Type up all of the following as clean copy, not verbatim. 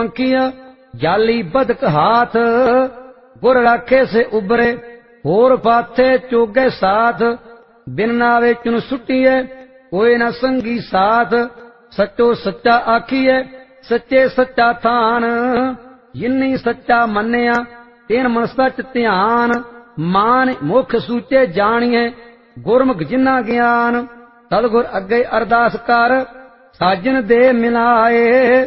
किया जाली बदक हाथ, गुर राखे से उबरे होर पाथे चोगे साथ। बिन नावे चुन सुटिए कोई न संगी साथ, सचो सच्चा आखिए सच्चे सच्चा थान। जिन्नी सच्चा मन्निया तेन मन सच ध्यान, मान मुख सूचे जानिए गुरमुख जिन्ना ज्ञान। सतगुर अगे अरदास कर साजन दे मिलाए,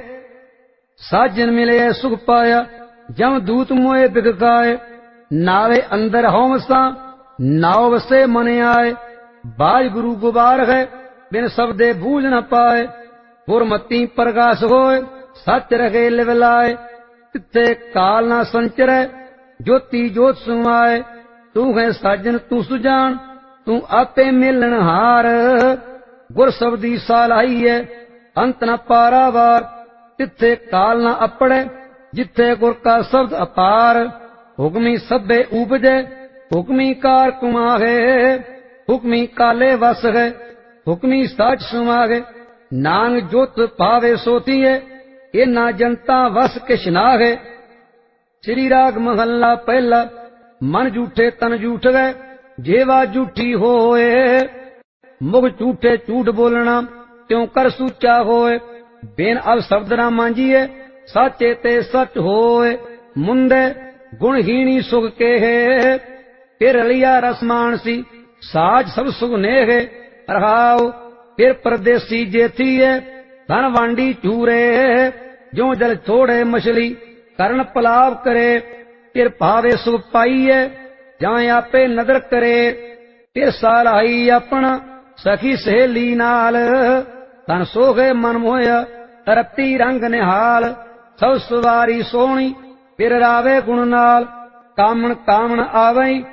साजन मिले सुख पाया जम दूत मोए बिगकाए। नावे अंदर होमसा नाव वसे मन आए, बाज गुरु गुबार है बिन शब्दे बूझ न पाए। गुरमती प्रकाश होए सच रखे लिवलाए, तिथे काल ना संचरै ज्योति जोत सुमाए। तू है साजन तू सुजान तू आपे मिलन हार, गुर शब्दी सालाई है अंत न पारावार। तिथे काल न अपड़े जिथे गुर का शब्द अपार, हुक्मी सभे उपजे हुक्मी कार कुमाहे। हुक्मी काले वस है हुक्मी साच सुमागे, नांग जोत पावे सोतीए ये ना जनता वस किश नागे। श्री राग महला पहला। मन झूठे तन झूठ गए जेवा झूठी होए, मुख झूठे झूठ बोलना त्यों कर सूचा होए। बेन अब शब्द ना मांझिए साचे ते सच होए, मुंदे गुणहीनी सुख के है फिर लिया रसमान सी साज सब सुख नेहे। रहाओ फिर परदेसी जेथी है धन वांडी चूरे, जो जल छोड़े मछली करण पलाव करे। फिर भावे सुख पाइए जाए आपे नदर करे, फिर सालाई अपना सखी सहेली नाल। तन सोहे मन मोया रत्ती रंग निहाल, सब सवारी सोहनी फिर रावे गुण नाल। कामन कामन आवई